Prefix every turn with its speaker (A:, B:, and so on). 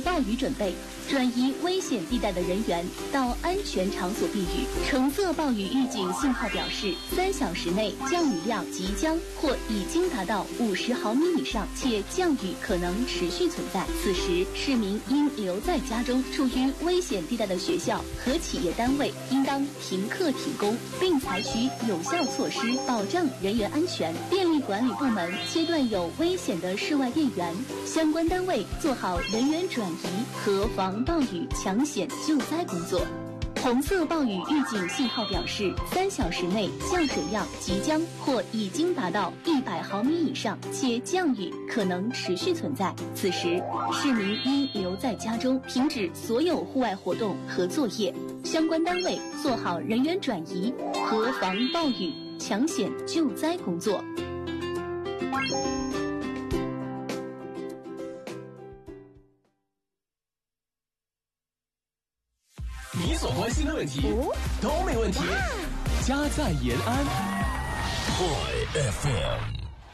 A: 暴雨准备，转移危险地带的人员到安全场所避雨。橙色暴雨预警信号表示，3小时内降雨量即将或已经达到50毫米以上，且降雨可能持续存在。此时，市民应留在家中，处于危险地带的学校和企业单位应当停课停工，并采取有效措施保障人员安全。电力管理部门切断有危险的室外电源，相关单位做好人员转移和防暴雨抢险救灾工作。红色暴雨预警信号表示，3小时内降水量即将或已经达到100毫米以上，且降雨可能持续存在。此时，市民应留在家中，停止所有户外活动和作业。相关单位做好人员转移和防暴雨抢险救灾工作。
B: 你所关心的问题都没问题，家在延安 High FM。